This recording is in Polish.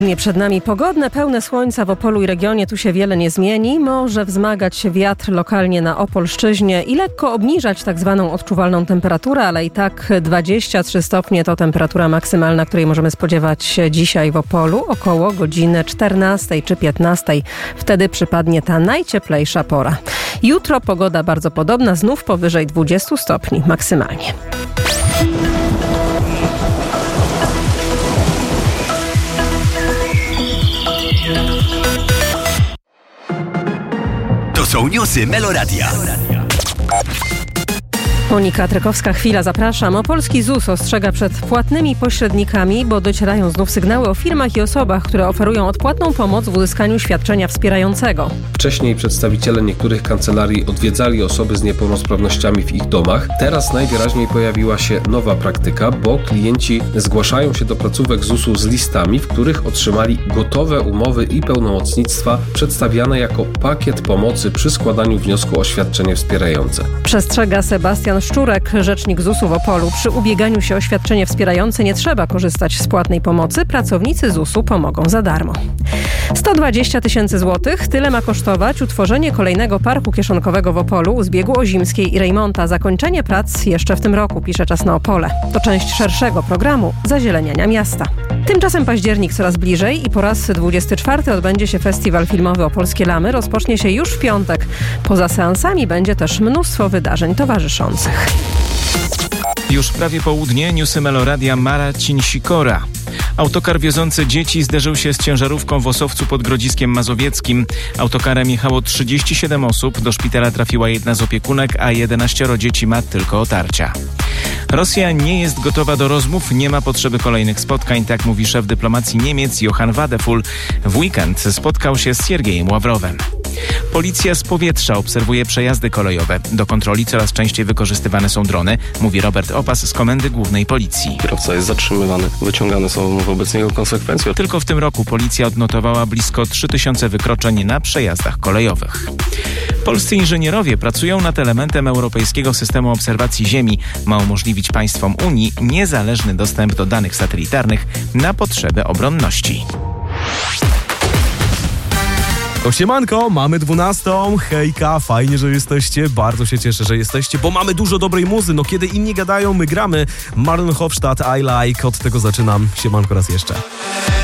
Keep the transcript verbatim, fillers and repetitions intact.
Przed nami pogodne, pełne słońca w Opolu i regionie. Tu się wiele nie zmieni. Może wzmagać się wiatr lokalnie na Opolszczyźnie i lekko obniżać tak zwaną odczuwalną temperaturę, ale i tak dwadzieścia trzy stopnie to temperatura maksymalna, której możemy spodziewać się dzisiaj w Opolu około godziny czternastej czy piętnastej. Wtedy przypadnie ta najcieplejsza pora. Jutro pogoda bardzo podobna, znów powyżej dwudziestu stopni maksymalnie. To są newsy Meloradia. Monika Trykowska, chwila, zapraszam. Opolski Z U S ostrzega przed płatnymi pośrednikami, bo docierają znów sygnały o firmach i osobach, które oferują odpłatną pomoc w uzyskaniu świadczenia wspierającego. Wcześniej przedstawiciele niektórych kancelarii odwiedzali osoby z niepełnosprawnościami w ich domach. Teraz najwyraźniej pojawiła się nowa praktyka, bo klienci zgłaszają się do placówek Z U S-u z listami, w których otrzymali gotowe umowy i pełnomocnictwa przedstawiane jako pakiet pomocy przy składaniu wniosku o świadczenie wspierające. Przestrzega Sebastian Szczurek, rzecznik Z U S-u w Opolu. Przy ubieganiu się o świadczenie wspierające nie trzeba korzystać z płatnej pomocy. Pracownicy Z U S-u pomogą za darmo. sto dwadzieścia tysięcy złotych. Tyle ma kosztować utworzenie kolejnego parku kieszonkowego w Opolu u zbiegu Ozimskiej i Rejmonta. Zakończenie prac jeszcze w tym roku, pisze Czas na Opole. To część szerszego programu zazieleniania miasta. Tymczasem październik coraz bliżej i po raz dwudziesty czwarty odbędzie się festiwal filmowy Opolskie Lamy. Rozpocznie się już w piątek. Poza seansami będzie też mnóstwo wydarzeń towarzyszących. Już prawie południe, newsy Meloradia. Marcin Sikora. Autokar wiozący dzieci zderzył się z ciężarówką w Osowcu pod Grodziskiem Mazowieckim. Autokarem jechało trzydzieści siedem osób. Do szpitala trafiła jedna z opiekunek, a jedenaścioro dzieci ma tylko otarcia. Rosja nie jest gotowa do rozmów, nie ma potrzeby kolejnych spotkań, tak mówi szef dyplomacji Niemiec Johann Wadefull. W weekend spotkał się z Siergiejem Ławrowem. Policja z powietrza obserwuje przejazdy kolejowe. Do kontroli coraz częściej wykorzystywane są drony, mówi Robert Opas z Komendy Głównej Policji. Kierowca jest zatrzymywany, wyciągane są wobec niego konsekwencje. Tylko w tym roku policja odnotowała blisko trzy tysiące wykroczeń na przejazdach kolejowych. Polscy inżynierowie pracują nad elementem europejskiego systemu obserwacji Ziemi. Ma umożliwić państwom Unii niezależny dostęp do danych satelitarnych na potrzeby obronności. O siemanko, mamy dwunastą, hejka, fajnie, że jesteście, bardzo się cieszę, że jesteście, bo mamy dużo dobrej muzy, no kiedy inni gadają, my gramy. Marlon Hofstadt, I Like, od tego zaczynam, siemanko raz jeszcze.